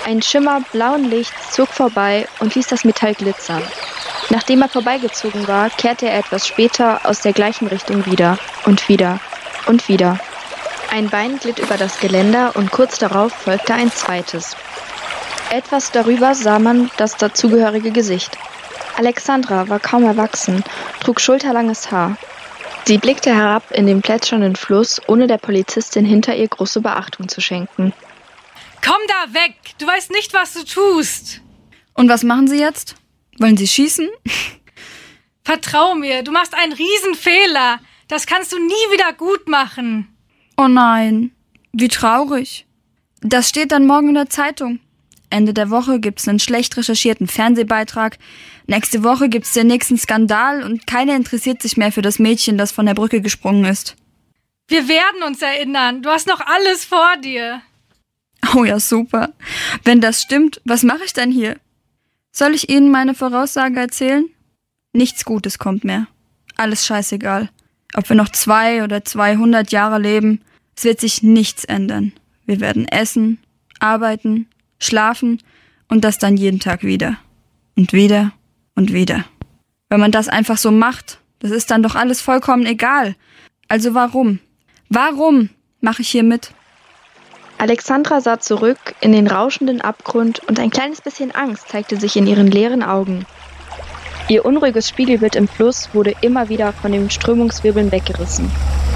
Ein Schimmer blauen Lichts zog vorbei und ließ das Metall glitzern. Nachdem er vorbeigezogen war, kehrte er etwas später aus der gleichen Richtung wieder und wieder und wieder. Ein Bein glitt über das Geländer und kurz darauf folgte ein zweites. Etwas darüber sah man das dazugehörige Gesicht. Alexandra war kaum erwachsen, trug schulterlanges Haar. Sie blickte herab in den plätschernden Fluss, ohne der Polizistin hinter ihr große Beachtung zu schenken. Komm da weg! Du weißt nicht, was du tust! Und was machen Sie jetzt? Wollen Sie schießen? Vertrau mir, du machst einen Riesenfehler. Das kannst du nie wieder gut machen. Oh nein, wie traurig. Das steht dann morgen in der Zeitung. Ende der Woche gibt's einen schlecht recherchierten Fernsehbeitrag. Nächste Woche gibt's den nächsten Skandal und keiner interessiert sich mehr für das Mädchen, das von der Brücke gesprungen ist. Wir werden uns erinnern. Du hast noch alles vor dir. Oh ja, super. Wenn das stimmt, was mache ich dann hier? Soll ich Ihnen meine Voraussage erzählen? Nichts Gutes kommt mehr. Alles scheißegal. Ob wir noch 200 oder 200 Jahre leben, es wird sich nichts ändern. Wir werden essen, arbeiten, schlafen und das dann jeden Tag wieder. Und wieder und wieder. Wenn man das einfach so macht, das ist dann doch alles vollkommen egal. Also warum? Warum mache ich hier mit? Alexandra sah zurück in den rauschenden Abgrund und ein kleines bisschen Angst zeigte sich in ihren leeren Augen. Ihr unruhiges Spiegelbild im Fluss wurde immer wieder von den Strömungswirbeln weggerissen.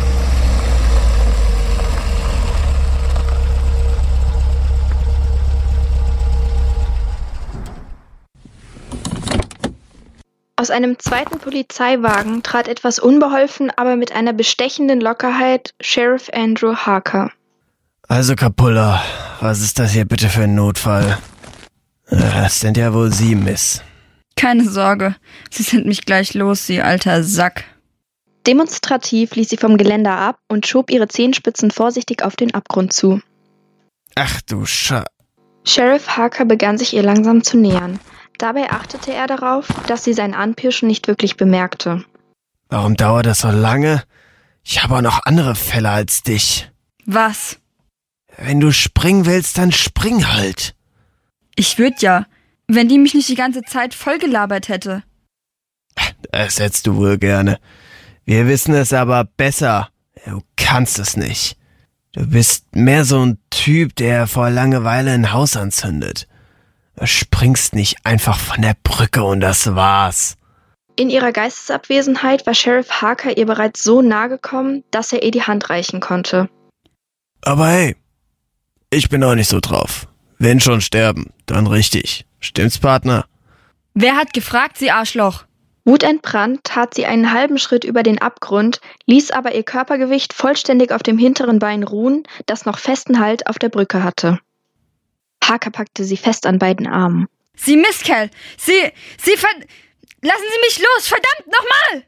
Aus einem zweiten Polizeiwagen trat etwas unbeholfen, aber mit einer bestechenden Lockerheit Sheriff Andrew Harker. Also Capulla, was ist das hier bitte für ein Notfall? Das sind ja wohl Sie, Miss. Keine Sorge, Sie sind mich gleich los, Sie alter Sack. Demonstrativ ließ sie vom Geländer ab und schob ihre Zehenspitzen vorsichtig auf den Abgrund zu. Ach du Sheriff Harker begann sich ihr langsam zu nähern. Dabei achtete er darauf, dass sie sein Anpirschen nicht wirklich bemerkte. Warum dauert das so lange? Ich habe auch noch andere Fälle als dich. Was? Wenn du springen willst, dann spring halt. Ich würd ja, wenn die mich nicht die ganze Zeit vollgelabert hätte. Das hättest du wohl gerne. Wir wissen es aber besser. Du kannst es nicht. Du bist mehr so ein Typ, der vor Langeweile ein Haus anzündet. Du springst nicht einfach von der Brücke und das war's. In ihrer Geistesabwesenheit war Sheriff Harker ihr bereits so nahe gekommen, dass er ihr die Hand reichen konnte. Aber hey, ich bin auch nicht so drauf. Wenn schon sterben, dann richtig. Stimmt's, Partner? Wer hat gefragt, Sie Arschloch? Wutentbrannt tat sie einen halben Schritt über den Abgrund, ließ aber ihr Körpergewicht vollständig auf dem hinteren Bein ruhen, das noch festen Halt auf der Brücke hatte. Harker packte sie fest an beiden Armen. Sie Mistkerl! Lassen Sie mich los! Verdammt, nochmal!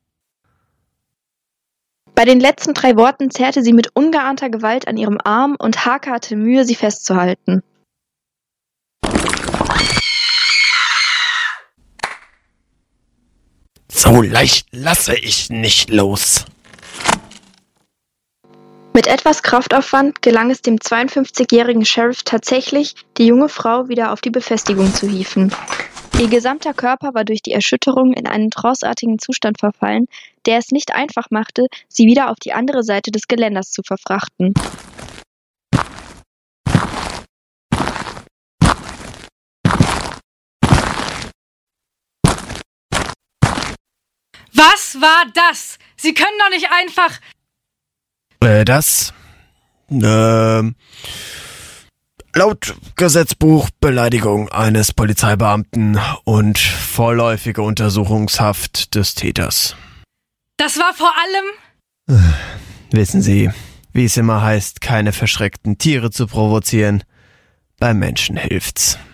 Bei den letzten 3 Worten zerrte sie mit ungeahnter Gewalt an ihrem Arm und Harker hatte Mühe, sie festzuhalten. So leicht lasse ich nicht los. Mit etwas Kraftaufwand gelang es dem 52-jährigen Sheriff tatsächlich, die junge Frau wieder auf die Befestigung zu hieven. Ihr gesamter Körper war durch die Erschütterung in einen tranceartigen Zustand verfallen, der es nicht einfach machte, sie wieder auf die andere Seite des Geländers zu verfrachten. Was war das? Sie können doch nicht einfach... Laut Gesetzbuch Beleidigung eines Polizeibeamten und vorläufige Untersuchungshaft des Täters. Das war vor allem... Wissen Sie, wie es immer heißt, keine verschreckten Tiere zu provozieren. Beim Menschen hilft's.